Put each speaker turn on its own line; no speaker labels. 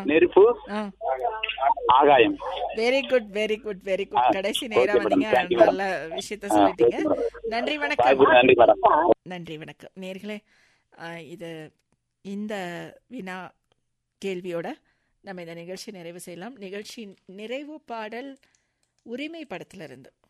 நெருப்பு, ஆகாயம்.
Very good very good very good. கடைசி நேரம்
Okay, madam.
வந்தீங்க,
Thank you, madam.
நல்ல விஷயத்த சொல்லிட்டீங்க.
Okay, madam.
நன்றி வணக்கம்.
நன்றி மேடம்.
நன்றி வணக்கம் நேர்களே. இது இந்த வினா கேள்வியோட நம்ம இந்த நிகழ்ச்சி நிறைவு செய்யலாம். நிகழ்ச்சியின் நிறைவு பாடல் உரிமை படத்திலிருந்து